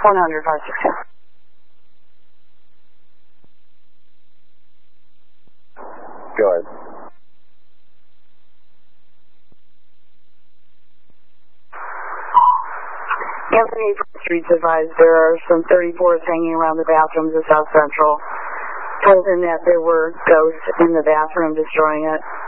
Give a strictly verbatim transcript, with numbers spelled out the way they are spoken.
one hundred, five six two. Go ahead. Anthony Street's advised there are some thirty-fours hanging around the bathrooms of South Central. Told him that there were ghosts in the bathroom destroying it.